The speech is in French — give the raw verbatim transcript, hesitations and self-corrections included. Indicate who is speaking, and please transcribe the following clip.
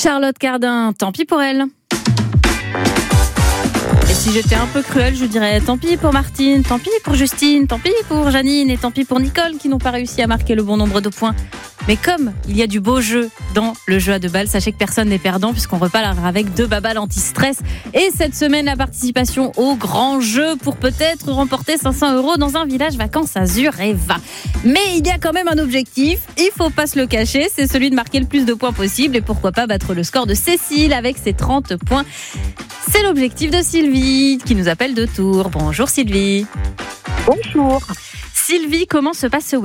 Speaker 1: Charlotte Cardin, tant pis pour elle. Et si j'étais un peu cruelle, je dirais tant pis pour Martine, tant pis pour Justine, tant pis pour Janine et tant pis pour Nicole qui n'ont pas réussi à marquer le bon nombre de points. Mais comme il y a du beau jeu dans le jeu à deux balles, sachez que personne n'est perdant puisqu'on repart avec deux babales anti-stress. Et cette semaine, la participation au grand jeu pour peut-être remporter cinq cents euros dans un village vacances Azureva. Mais il y a quand même un objectif, il faut pas se le cacher, c'est celui de marquer le plus de points possible et pourquoi pas battre le score de Cécile avec ses trente points. C'est l'objectif de Sylvie qui nous appelle de Tours. Bonjour Sylvie.
Speaker 2: Bonjour.
Speaker 1: Sylvie, comment se passe ce week-end ?